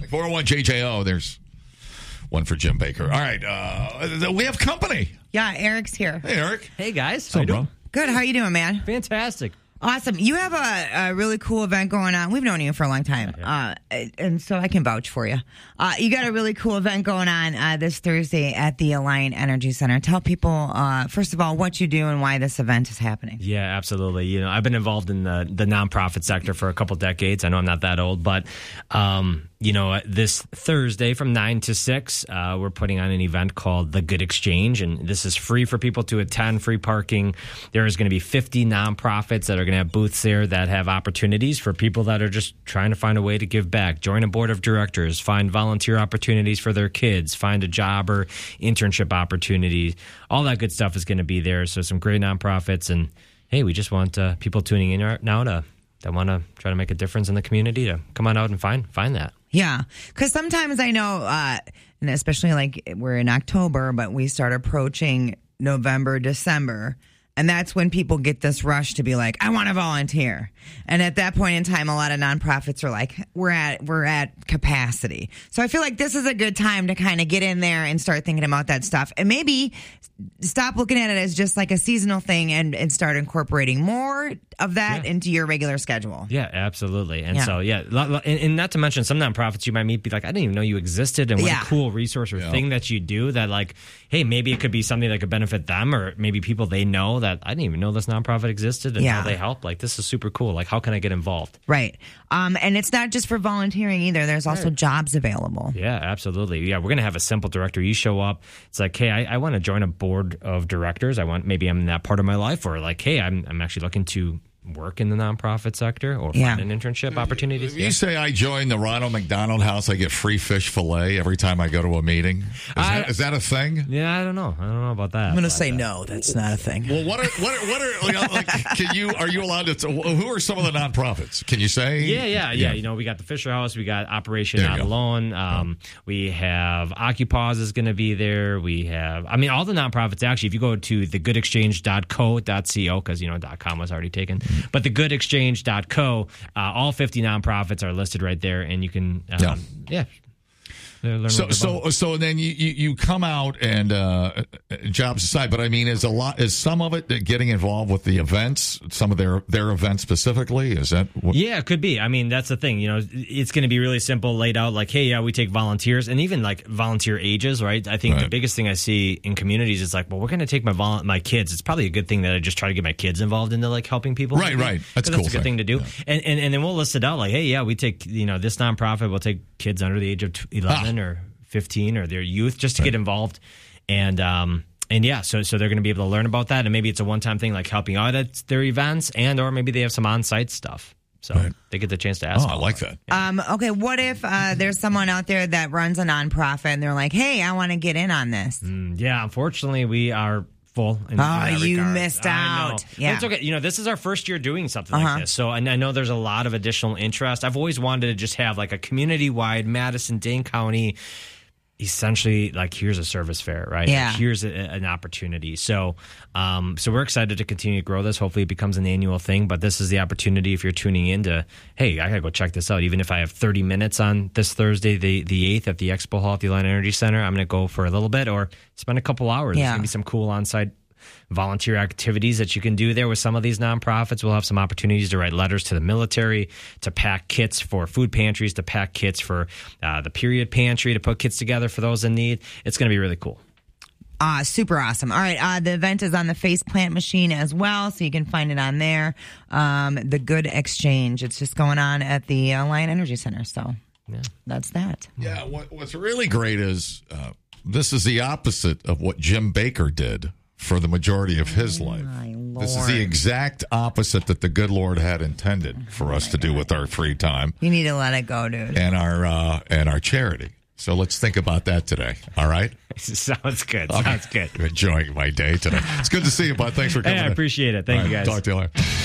401-JJO. There's one for Jim Baker. All right. We have company. Yeah, Eric's here. Hey, Eric. Hey, guys. How you doing? Good. How you doing, man? Fantastic. Awesome. You have a really cool event going on. We've known you for a long time, and so I can vouch for you. You got a really cool event going on this Thursday at the Alliant Energy Center. Tell people, first of all, what you do and why this event is happening. Yeah, absolutely. You know, I've been involved in the nonprofit sector for a couple decades. I know I'm not that old, but you know, this Thursday from 9 to 6, we're putting on an event called The Good Exchange, and this is free for people to attend, free parking. There is going to be 50 nonprofits that are going to have booths there that have opportunities for people that are just trying to find a way to give back. Join a board of directors, find volunteer opportunities for their kids, find a job or internship opportunities. All that good stuff is going to be there. So some great nonprofits, and hey, we just want people tuning in right now that want to try to make a difference in the community to come on out and find that. Yeah, because sometimes I know, and especially like we're in October, but we start approaching November, December, and that's when people get this rush to be like, I want to volunteer. And at that point in time, a lot of nonprofits are like, we're at capacity. So I feel like this is a good time to kind of get in there and start thinking about that stuff, and maybe stop looking at it as just like a seasonal thing and start incorporating more of that into your regular schedule. Yeah, absolutely. And so, and not to mention some nonprofits you might meet be like, I didn't even know you existed, and what a cool resource or thing that you do that, like, hey, maybe it could be something that could benefit them, or maybe people they know that I didn't even know this nonprofit existed and how they help. Like, this is super cool. Like, how can I get involved? Right. And it's not just for volunteering either. There's also jobs available. Yeah, absolutely. Yeah, we're going to have a simple director. You show up. It's like, hey, I want to join a board of directors. Maybe I'm in that part of my life, or like, hey, I'm actually looking to work in the nonprofit sector or find an internship opportunities. You say I join the Ronald McDonald House, I get free fish fillet every time I go to a meeting. Is that a thing? Yeah, I don't know. I don't know about that. I'm going to say no. That's not a thing. Well, what are like, are you allowed to? Who are some of the nonprofits? Can you say? Yeah. You know, we got the Fisher House. We got Operation Not Alone. We have Occupause is going to be there. We have, all the nonprofits. Actually, if you go to thegoodexchange.co.co, because you know .com was already taken. But thegoodexchange.co, all 50 nonprofits are listed right there, and you can, learn So then you come out and jobs aside, but is some of it getting involved with the events, some of their events specifically? Is that Yeah, it could be. That's the thing. You know, it's going to be really simple, laid out like, hey, we take volunteers, and even like volunteer ages, right? I think the biggest thing I see in communities is like, well, we're going to take my kids. It's probably a good thing that I just try to get my kids involved into like helping people. Right. That's a good thing to do. Yeah. And then we'll list it out like, hey, we take, this nonprofit, we'll take kids under the age of 11 or 15 or their youth just to get involved. And so they're going to be able to learn about that. And maybe it's a one-time thing like helping out at their events, or maybe they have some on-site stuff. So they get the chance to ask. Oh, I like that. Yeah. Okay, what if there's someone out there that runs a nonprofit and they're like, hey, I want to get in on this? Unfortunately, we are full. You missed out. Yeah. It's okay. This is our first year doing something like this. So, and I know there's a lot of additional interest. I've always wanted to just have like a community-wide Madison-Dane County, essentially like, here's a service fair, right? Yeah. Like, here's an opportunity. So we're excited to continue to grow this. Hopefully it becomes an annual thing, but this is the opportunity if you're tuning in to, hey, I got to go check this out. Even if I have 30 minutes on this Thursday, the 8th at the Expo Hall at the Alliant Energy Center, I'm going to go for a little bit or spend a couple hours. There's going to be some cool on-site volunteer activities that you can do there with some of these nonprofits. We'll have some opportunities to write letters to the military, to pack kits for food pantries, to pack kits for the period pantry, to put kits together for those in need. It's going to be really cool. Super awesome. All right. The event is on the Faceplant machine as well, so you can find it on there. The Good Exchange. It's just going on at the Alliant Energy Center. So that's that. Yeah. What's really great is this is the opposite of what Jim Baker did for the majority of his life. This is the exact opposite that the good Lord had intended for us to do with our free time. You need to let it go, dude. And our charity. So let's think about that today. All right? Sounds good. I'm enjoying my day today. It's good to see you, bud. Thanks for coming. I appreciate it. Thank you, guys. Talk to you later.